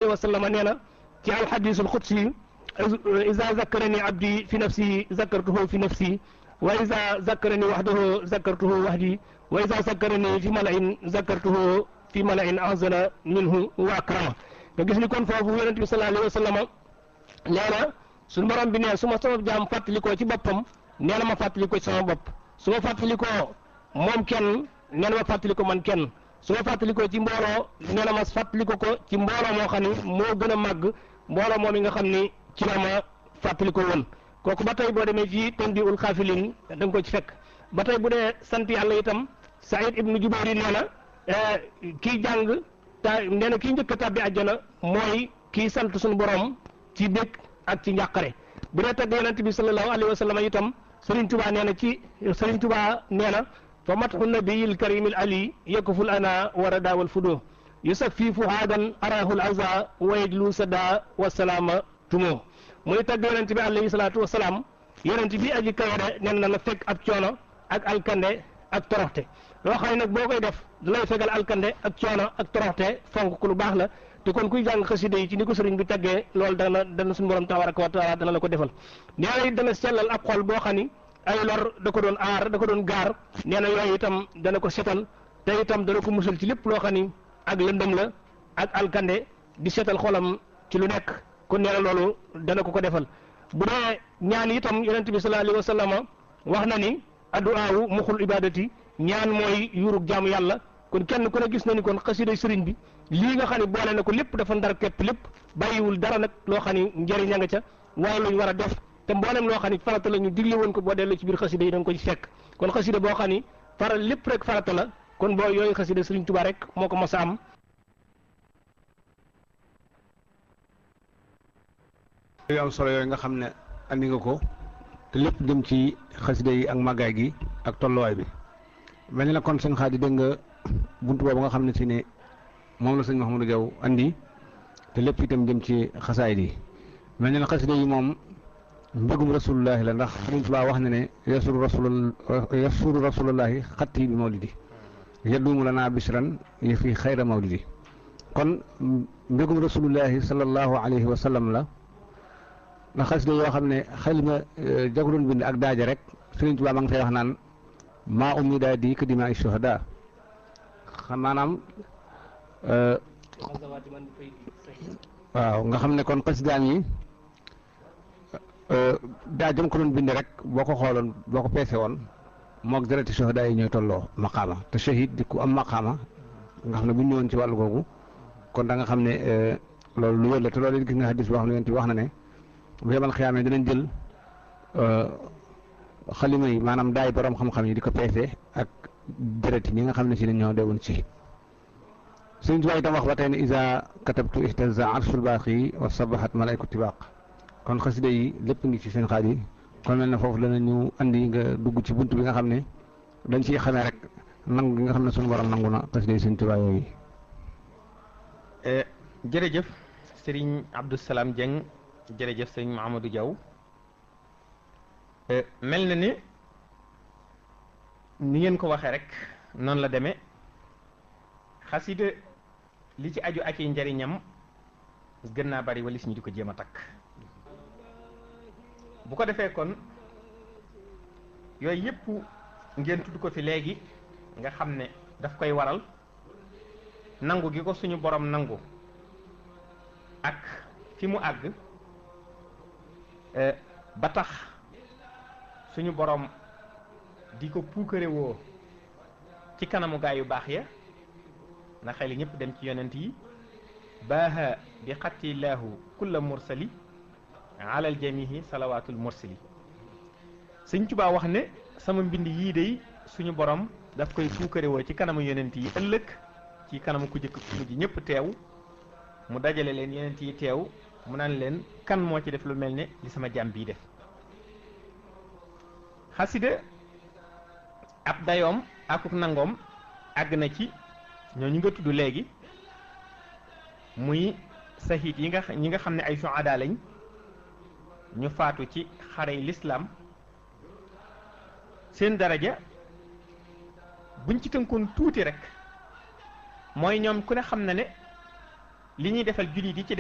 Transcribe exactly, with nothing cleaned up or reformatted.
alayhi wa sallam nee na ci alxadisul xudsi iza zakarani abdi fi nafsi zakartuhu fi nafsi wa iza zakarani wahdahu zakartuhu wahdi wa iza zakarani fi malain zakartuhu fi malain azana minhu wa akrama nga gis ni kon foofu yonent bi sallallahu alayhi wa sallam nee na suñu borom bi ne su ma sama jaam fàttalikoo ci boppam nee na ma fàttalikoo ci sama bopp su ma fàttalikoo moom kenn nee na ma fàttalikoo man kenn su ma fàttalikoo ci mbooloo nee na ma fàttalikoo ko ci mbooloo moo xam ni moo gën a màgg mbooloo moom yi nga xam ni ci la ma fàttalikoo woon kooku ba tey boo demee ci Tanbiihul Xaafiliin da nga ko ci fekk ba tey bu dee sant yàlla itam Saïd ibnu Jubayr nee na kii jàng ta nee na kii njëkk a tàbbi àjjana mooy kii sant suñu borom ci dëkk ak ci njàqare bu dee tagg yonent bi sallallahu alayhi wa sallam itam Sëriñ Tuubaa nee na ci Sëriñ Tuubaa nee na fa matxu nabiyil karimil ali yakful ana war daawal fudo yusaffi fuhaadan arahul aza wa yajlu sada wa salaama tumo muy tagg yonent bi alayhi salaatu wa salaam yonent bi aji kawere nen na la fekk ab coono ak alkande ak toroxte loo xam ne nag boo koy def da lay fegal alkande ak coono ak toroxte fonk ku lu baax la te kon kuy jàng xasida yi ci ni ko sëriñ bi taggee loolu dana dana suñu borom tabaraka wa taala dana la ko defal nee na dana sellal ab xol boo xam ni ay lor da ko doon aar da ko doon gaar nee na yooyu itam dana ko setal te itam dana ko musal ci lépp loo xam ni ak lëndëm la ak alkande di setal xolam ci lu nekk kon nee na loolu dana ko ko defal bu dee ñaan itam yonent bi sallallahu alayhi wa sallam wax na ni addu'aawu muxul ibadati ñaan mooy yurug jaamu yàlla kon kenn ku ne gis na ni kon xasida sëriñ bi lii nga xam ne boole na ko lépp dafa ndar képp lépp bàyyiwul dara nag loo xam ni njëriñ a nga ca waaye luñ war a def te mboolem loo xam ni farata la ñu digle woon ko boo delloo ci biir xasida yi da nga ko ci fekk kon xasida boo xam ni faral lépp rek farata la kon boo yooyu xasida sëriñ Tuubaa rek moo ko mos a am. yu am solo yooyu nga xam ne andi nga ko te lépp jëm ci xasida yi ak màggaay gi ak tolluwaay bi mel ni la kon sëñ Xaadi dégg nga buntu boobu nga xam ne si ne moom la sëñ Mouhamadou Diaw andi te lépp itam jëm ci xasaayid yi mel ni la xasida yi moom mbëggum rasulullahi la ndax Sëriñ Tuubaa wax na ne yasuru rasul yasuru rasulullahi xatti bi mawlidi yadumu lana bisran yi fi xayra mawlidi kon mbëggum rasulullahi sallallahu alayhi wa sallam la ndax xasida yoo xam ne xalima jago doon bind ak daaja rek Sëriñ Tuubaa ma ngi fay wax naan maa ummi daa di ka dimaa shuhada xam maanaam waaw nga xam ne kon xasidaam yi daa jëm ko doon bind rek boo ko xooloon boo ko peese woon moog dereti shuhada yi ñooy tolloo maqaama te shahid di ku am maqaama nga xam ne bu ñu ñëwoon ci wàllu googu kon da nga xam ne loolu lu wér la te loolu it gis nga hadis boo xam ne yonent bi wax na ne bu yemal xiyaamee dinañ jël xalima yi maanaam daay borom xam-xam yi di ko peese ak dereti ñi nga xam ne si ne ñoo deewoon shahid Sëriñ Tuubaa itam wax ba tey ne isa katabtu ihtaza arshul baaqi wa sabahat malaayku tibaaq kon xasida yi lépp ngi ci seen xaaj yi kon mel na foofu dana ñu andi nga dugg ci bunt bi nga xam ne dañ ciy xamee rek nangu gi nga xam ne suñu borom nangu na xasida yi Sëriñ Tuubaa yooyu. jërëjëf Serigne Abdou Salam Dieng jërëjëf Serigne Mouhamadou Diaw mel na ni ni ngeen ko waxee rek noonu la demee xasida li ci aju ak i njariñam gën naa bari walis ñu di ko jéem a takk bu ko defee kon yooyu yëpp ngeen tudd ko fi léegi nga xam ne daf koy waral nangu gi ko suñu borom nangu ak fi mu àgg ba tax suñu borom di ko puukare woo ci kanamu gaa yu baax ya na xel ñëpp dem ci yonent yi baaha bi xattilaahu kulla mursali alal jamihi salawaatul mursali Sëñ Tuubaa wax ne sama mbind yii day suñu borom daf koy puukare woo ci kanamu yonent yi ëllëg ci kanamu ku jëkk ku mujj ñëpp teew mu dajale leen yonent yi teew mu naan leen kan moo ci def lu mel ne li sama jàmm bii def xasida ab dayoom akuk nangoom àgg na ci ñoo ñu nga tudd léegi muy sahid yi nga ñi nga xam ne ay suada lañ ñu faatu ci xare yi lislaam seen daraja buñ ci tënkoon tuuti rek mooy ñoom ku ne xam na ne li ñuy defal jullit yi ci